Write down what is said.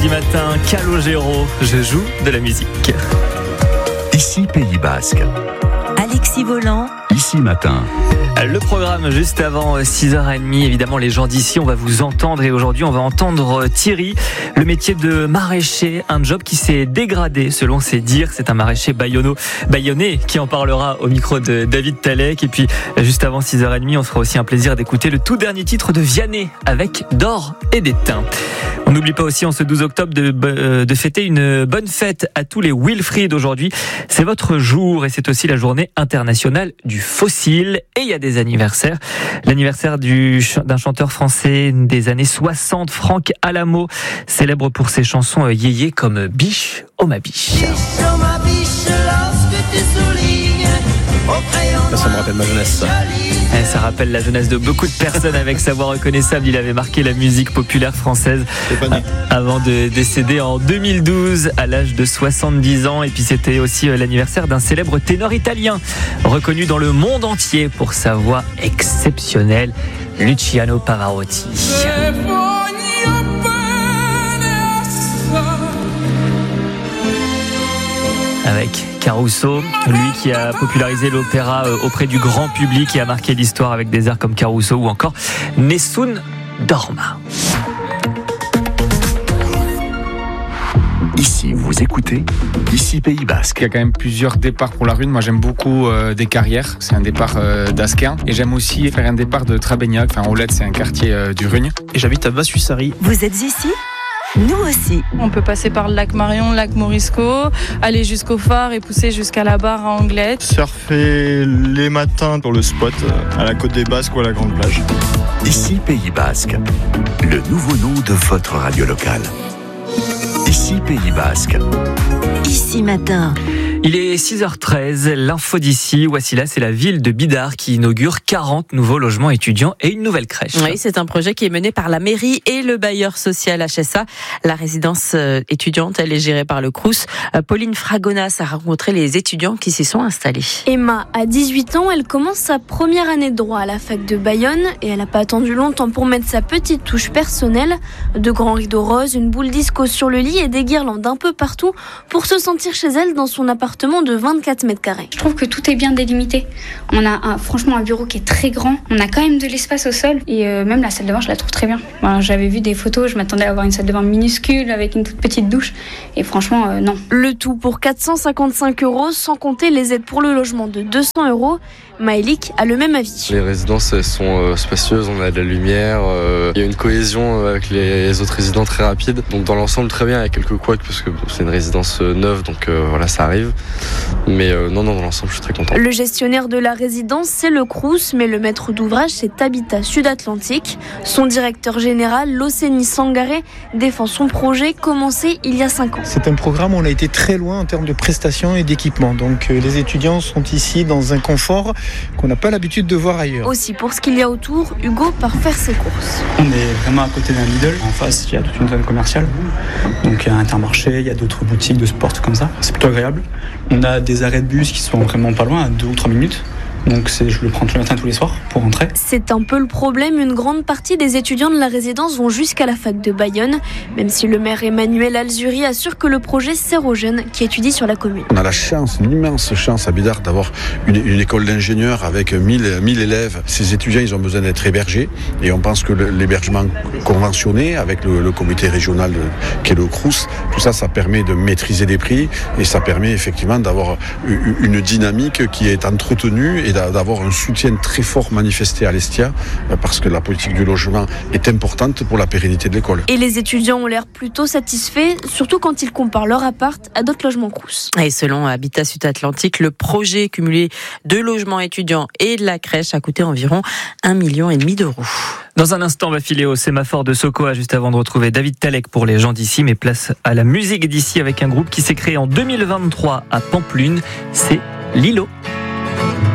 samedi matin, Calogero, je joue de la musique. Ici Pays Basque. Alexis Volant. Ici Matin. Le programme juste avant 6h30, évidemment les gens d'ici, on va vous entendre et aujourd'hui on va entendre Thierry, le métier de maraîcher, un job qui s'est dégradé selon ses dires. C'est un maraîcher bayonnais qui en parlera au micro de David Talek. Et puis juste avant 6h30, on se fera aussi un plaisir d'écouter le tout dernier titre de Vianney avec D'or et d'étain. On n'oublie pas aussi en ce 12 octobre de fêter une bonne fête à tous les Wilfried aujourd'hui. C'est votre jour et c'est aussi la journée internationale du fossile. Et il y a des anniversaires. L'anniversaire d'un chanteur français des années 60, Franck Alamo, célèbre pour ses chansons yéyé comme Biche, oh ma biche. Ça me rappelle ma jeunesse. Ça rappelle la jeunesse de beaucoup de personnes avec sa voix reconnaissable. Il avait marqué la musique populaire française avant de décéder en 2012 à l'âge de 70 ans. Et puis c'était aussi l'anniversaire d'un célèbre ténor italien reconnu dans le monde entier pour sa voix exceptionnelle, Luciano Pavarotti. Avec Caruso, lui qui a popularisé l'opéra auprès du grand public et a marqué l'histoire avec des airs comme Caruso ou encore Nessun Dorma. Ici, vous écoutez Ici Pays Basque. Il y a quand même plusieurs départs pour la Rune. Moi, j'aime beaucoup des carrières. C'est un départ d'Asquin. Et j'aime aussi faire un départ de Trabegnac. Enfin, Olette, c'est un quartier du Rugne. Et j'habite à Vassuissari. Vous êtes ici ? Nous aussi. On peut passer par le lac Marion, le lac Morisco, aller jusqu'au phare et pousser jusqu'à la barre à Anglette. Surfer les matins dans le spot à la côte des Basques ou à la Grande Plage. Ici Pays Basque, le nouveau nom de votre radio locale. Ici Pays Basque. Ici Matin. Il est 6h13, l'info d'ici. Voici là, c'est la ville de Bidart qui inaugure 40 nouveaux logements étudiants et une nouvelle crèche. Oui, c'est un projet qui est mené par la mairie et le bailleur social HSA. La résidence étudiante, elle est gérée par le Crous. Pauline Fragonas a rencontré les étudiants qui s'y sont installés. Emma a 18 ans, elle commence sa première année de droit à la fac de Bayonne et elle n'a pas attendu longtemps pour mettre sa petite touche personnelle. De grands rideaux roses, une boule disco sur le lit et des guirlandes un peu partout pour se sentir chez elle dans son appartement de 24 mètres carrés. Je trouve que tout est bien délimité. On a franchement un bureau qui est très grand. On a quand même de l'espace au sol et même la salle de bain, je la trouve très bien. Alors, j'avais vu des photos, je m'attendais à avoir une salle de bain minuscule avec une toute petite douche et franchement, non. Le tout pour 455 € sans compter les aides pour le logement de 200 €. Maëlik a le même avis. Les résidences, elles sont spacieuses, on a de la lumière, il y a une cohésion avec les autres résidents très rapide. Donc dans l'ensemble, très bien, il y a quelques couacs parce que c'est une résidence neuve, donc voilà, ça arrive. Mais non, dans l'ensemble, je suis très content. Le gestionnaire de la résidence, c'est le Crous, mais le maître d'ouvrage, c'est Habitat Sud-Atlantique. Son directeur général, Loseni Sangaré, défend son projet commencé il y a 5 ans. C'est un programme où on a été très loin en termes de prestations et d'équipement. Donc les étudiants sont ici dans un confort qu'on n'a pas l'habitude de voir ailleurs. Aussi, pour ce qu'il y a autour, Hugo part faire ses courses. On est vraiment à côté d'un Lidl. En face, il y a toute une zone commerciale. Donc il y a Intermarché, il y a d'autres boutiques de sport comme ça. C'est plutôt agréable. On a des arrêts de bus qui sont vraiment pas loin, à 2 ou 3 minutes. Donc je le prends tous les matins, tous les soirs pour rentrer. C'est un peu le problème. Une grande partie des étudiants de la résidence vont jusqu'à la fac de Bayonne, même si le maire Emmanuel Alzuri assure que le projet sert aux jeunes qui étudient sur la commune. On a la chance, une immense chance à Bidart d'avoir une école d'ingénieurs avec 1000 élèves. Ces étudiants, ils ont besoin d'être hébergés et on pense que l'hébergement conventionné avec le comité régional qui est le Crous, tout ça, ça permet de maîtriser les prix et ça permet effectivement d'avoir une dynamique qui est entretenue et d'avoir un soutien très fort manifesté à l'Estia parce que la politique du logement est importante pour la pérennité de l'école. Et les étudiants ont l'air plutôt satisfaits, surtout quand ils comparent leur appart à d'autres logements Crous. Et selon Habitat Sud-Atlantique, le projet cumulé de logements étudiants et de la crèche a coûté environ 1,5 million d'euros. Dans un instant, on va filer au sémaphore de Sokoa juste avant de retrouver David Talek pour les gens d'ici, mais place à la musique d'ici avec un groupe qui s'est créé en 2023 à Pampelune, c'est Lilo.